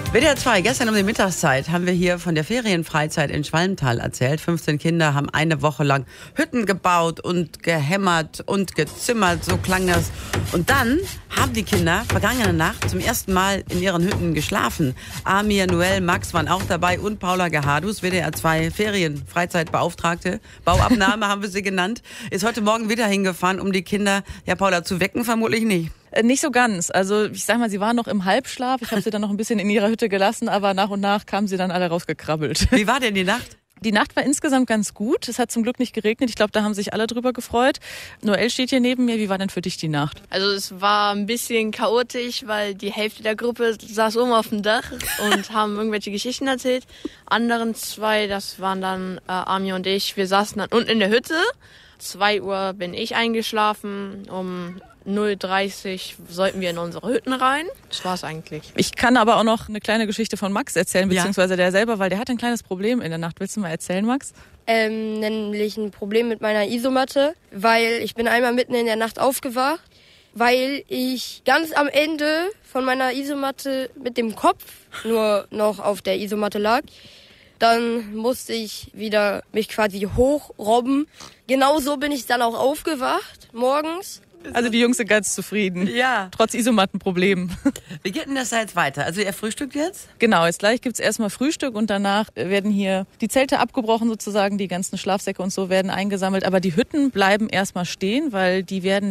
WDR 2, gestern um die Mittagszeit haben wir hier von der Ferienfreizeit in Schwalmtal erzählt. 15 Kinder haben eine Woche lang Hütten gebaut und gehämmert und gezimmert, so klang das. Und dann haben die Kinder vergangene Nacht zum ersten Mal in ihren Hütten geschlafen. Amir, Noel, Max waren auch dabei und Paula Gehadus, WDR 2 Ferienfreizeitbeauftragte, Bauabnahme haben wir sie genannt, ist heute Morgen wieder hingefahren, um die Kinder, ja Paula, zu wecken, vermutlich nicht. Nicht so ganz. Also ich sag mal, sie waren noch im Halbschlaf. Ich habe sie dann noch ein bisschen in ihrer Hütte gelassen, aber nach und nach kamen sie dann alle rausgekrabbelt. Wie war denn die Nacht? Die Nacht war insgesamt ganz gut. Es hat zum Glück nicht geregnet. Ich glaube, da haben sich alle drüber gefreut. Noel steht hier neben mir. Wie war denn für dich die Nacht? Also es war ein bisschen chaotisch, weil die Hälfte der Gruppe saß oben auf dem Dach und haben irgendwelche Geschichten erzählt. Anderen zwei, das waren dann Amir und ich, wir saßen dann unten in der Hütte. 2 Uhr bin ich eingeschlafen, um 0:30 sollten wir in unsere Hütten rein. Das war's eigentlich. Ich kann aber auch noch eine kleine Geschichte von Max erzählen, beziehungsweise der selber, weil der hat ein kleines Problem in der Nacht. Willst du mal erzählen, Max? Nämlich ein Problem mit meiner Isomatte, weil ich bin einmal mitten in der Nacht aufgewacht, weil ich ganz am Ende von meiner Isomatte mit dem Kopf nur noch auf der Isomatte lag. Dann musste ich wieder mich quasi hochrobben. Genauso bin ich dann auch aufgewacht morgens. Also die Jungs sind ganz zufrieden. Ja. Trotz Isomattenproblemen. Wie geht denn das da jetzt weiter? Also ihr frühstückt jetzt? Genau, jetzt gleich gibt's erstmal Frühstück und danach werden hier die Zelte abgebrochen sozusagen, die ganzen Schlafsäcke und so werden eingesammelt. Aber die Hütten bleiben erstmal stehen, weil die werden